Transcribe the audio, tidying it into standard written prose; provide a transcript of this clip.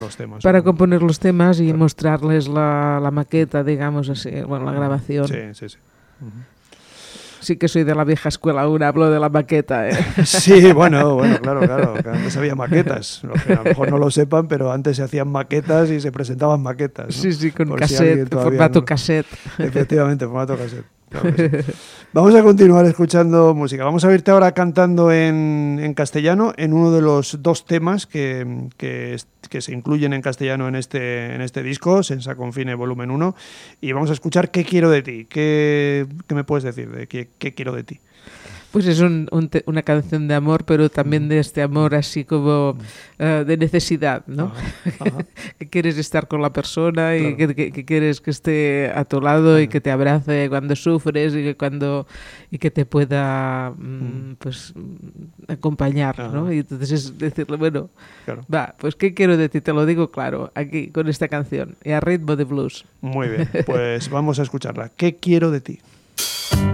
los temas. Para componer los temas y mostrarles la maqueta, digamos así, bueno, la grabación. Sí. Uh-huh. Sí que soy de la vieja escuela, aún hablo de la maqueta. Sí, bueno, claro, que antes había maquetas, los que a lo mejor no lo sepan, pero antes se hacían maquetas y se presentaban maquetas, ¿no? Sí, con cassette, formato cassette. Efectivamente, formato cassette. Claro que sí. Vamos a continuar escuchando música. Vamos a verte ahora cantando en castellano en uno de los dos temas que se incluyen en castellano en este disco, Senza Confine Volumen 1, y vamos a escuchar ¿Qué quiero de ti? ¿Qué me puedes decir de qué quiero de ti? Pues es una canción de amor, pero también de este amor así como de necesidad, ¿no? Ajá. Que quieres estar con la persona y claro. que quieres que esté a tu lado y que te abrace cuando sufres y que te pueda pues acompañar, ¿no? Y entonces es decirle, bueno, claro. Va, pues ¿qué quiero de ti? Te lo digo claro, aquí con esta canción y a ritmo de blues. Muy bien, pues vamos a escucharla. ¿Qué quiero de ti?